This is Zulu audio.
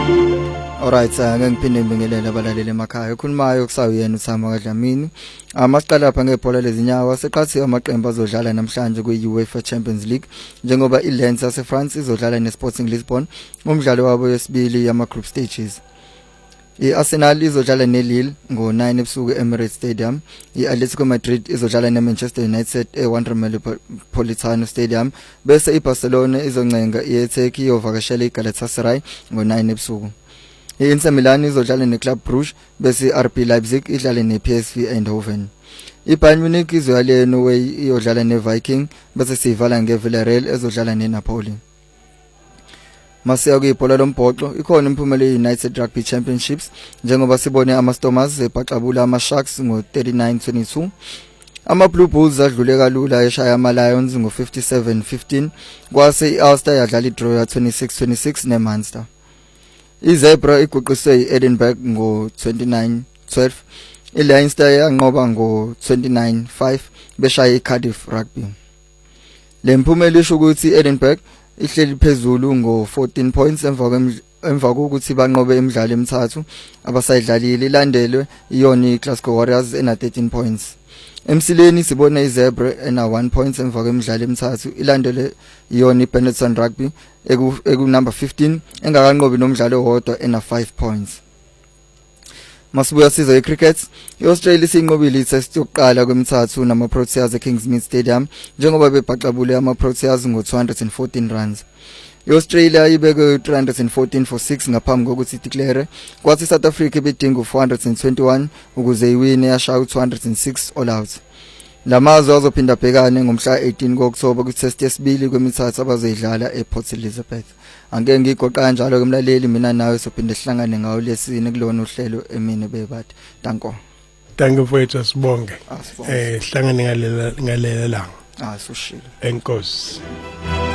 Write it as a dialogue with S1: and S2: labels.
S1: Alright, ngeke ngiphinde ngibingelele abalaleli emakhaya. Ukhulumayo kusawuyena uSama kaDlamini. Masiqala lapha ngebhola lezinyawo seqhathiwe amaqembu azodlala namhlanje kwi-UEFA Champions League njengoba iLens yaseFrance izodlala neSporting Lisbon umdlalo wabo wesibili yama-group stages. I-Arsenal izodlala neLille ngo-9 ebusuku e-Emirates Stadium. I-Atletico Madrid izodlala neManchester United e-Wanda Metropolitano Stadium bese iBarcelona izoncenga i-Turkey iyovakashela iGalatasaray ngo-9 ebusuku. I-Inter Milan izodlala neClub Brugge bese RB Leipzig idlale nePSV Eindhoven. IBayern Munich izoyale eNorway iyodlala neViking bese siyivala ngeVillarreal ezodlala neNapoli. Masiya kwibhola lombhoxo ikhona impumelelo yeUnited Rugby Championships njengoba sibone amaStormers ebhaqabula amaSharks ngo-39-22. Ama-Blue Bulls adlule kalula eshaya ama-Lions ngo-57-15 kwase i-Ulster yadlala idraw ya-26-26 neMunster. iZebra iguqiswe i-Edinburgh ngo-29-12. iLeinster yanqoba ngo-29-5 beshaya iCardiff Rugby. Le mpumelelo isho ukuthi iEdinburgh ihleli phezulu ngo-14 points emva kokuthi banqobe imidlalo emithathu abasayidlalile ilandelwe iyona iGlasgow Warriors ena-13 points. Emsileni sibona iZebra ena-1 point emva kwemidlalo emithathu ilandelwe iyona iBenetton Rugby eku-number 15 engakanqobi nomdlalo owodwa ena-5 points. Masibuya siza eCricket, iAustralia sinqobile itest yokuqala kwemithathu namaProteas eKingsmead Stadium njengoba bebhaqabule amaProteas ngo-214 runs. iAustralia ibeke 314 for 6 ngaphambi kokuthi ideclare kwathi iSouth Africa ibidinga u421 ukuze iwine yashaya u206 all out. Lamazwe azophinda bhekane ngomhla 18 kuOkthoba kwitest yesibili kwemithathu abazoyidlala ePort Elizabeth. Angeke ngigoqa kanjalo ke mlaleli mina nawe sophinde sihlangane ngawo lesine kulona uhlelo emini bebade. Danko.
S2: Danke mfowethu sibonge. Sihlangane ngalela langa.
S1: Sushilo.
S2: Enkosi.